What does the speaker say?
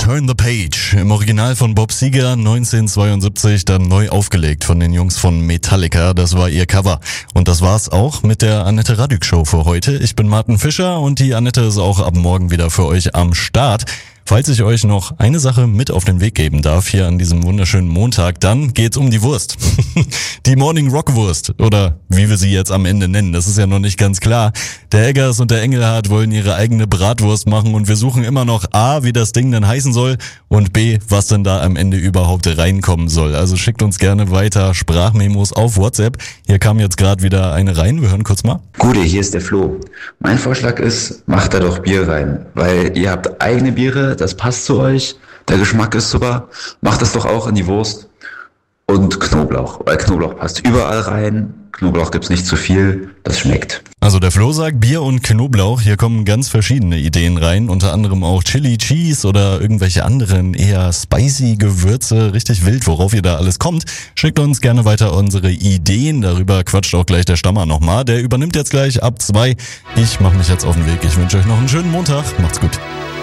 Turn the Page. Im Original von Bob Seger 1972, dann neu aufgelegt von den Jungs von Metallica. Das war ihr Cover. Und das war's auch mit der Annette Radück Show für heute. Ich bin Martin Fischer und die Annette ist auch ab morgen wieder für euch am Start. Falls ich euch noch eine Sache mit auf den Weg geben darf, hier an diesem wunderschönen Montag, dann geht's um die Wurst. Die Morning Rock Wurst, oder wie wir sie jetzt am Ende nennen, das ist ja noch nicht ganz klar. Der Eggers und der Engelhardt wollen ihre eigene Bratwurst machen und wir suchen immer noch A, wie das Ding denn heißen soll und B, was denn da am Ende überhaupt reinkommen soll. Also schickt uns gerne weiter Sprachmemos auf WhatsApp. Hier kam jetzt gerade wieder eine rein, wir hören kurz mal. Gute, hier ist der Flo. Mein Vorschlag ist, macht da doch Bier rein, weil ihr habt eigene Biere, das passt zu euch, der Geschmack ist super, macht das doch auch in die Wurst und Knoblauch, weil Knoblauch passt überall rein, Knoblauch gibt's nicht zu viel, das schmeckt. Also der Flo sagt Bier und Knoblauch, hier kommen ganz verschiedene Ideen rein, unter anderem auch Chili Cheese oder irgendwelche anderen eher spicy Gewürze, richtig wild, worauf ihr da alles kommt. Schickt uns gerne weiter unsere Ideen, darüber quatscht auch gleich der Stammer nochmal, der übernimmt jetzt gleich ab 2. Ich mache mich jetzt auf den Weg, ich wünsche euch noch einen schönen Montag, macht's gut.